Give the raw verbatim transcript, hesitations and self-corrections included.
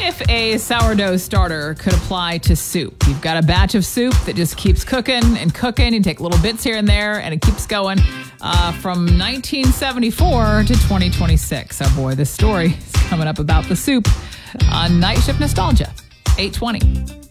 if a sourdough starter could apply to soup? You've got a batch of soup that just keeps cooking and cooking. You take little bits here and there, and it keeps going uh, from nineteen seventy-four to twenty twenty-six. Oh boy, this story is coming up about the soup on Night Shift Nostalgia, eight twenty.